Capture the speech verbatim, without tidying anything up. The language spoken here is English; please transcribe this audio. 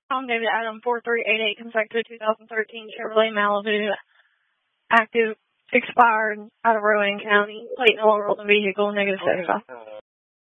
Tom David Adam four three eight eight, Confector two thousand thirteen Chevrolet Malibu, active, expired, out of Rowan County, plate no longer on the vehicle, negative seventy-five.